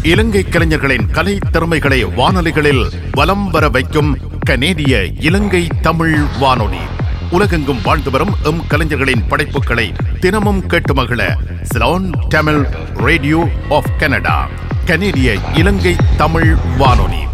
இலங்கை கலைஞர்களின் கலை திறமைகளை வானொலிகளில் வலம் வர வைக்கும் கனேடிய இலங்கை தமிழ் வானொலி. உலகெங்கும் வாழ்ந்து வரும் கலைஞர்களின் படைப்புகளை தினமும் கேட்டு மகிழ Ceylon Tamil radio of Canada, கனேடிய இலங்கை தமிழ் வானொலி.